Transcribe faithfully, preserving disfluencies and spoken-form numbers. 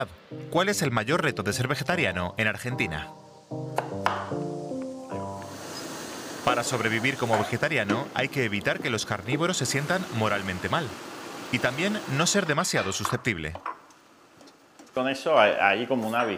¿Cuál es el mayor reto de ser vegetariano en Argentina? Para sobrevivir como vegetariano hay que evitar que los carnívoros se sientan moralmente mal y también no ser demasiado susceptible. Con eso hay, hay como una visión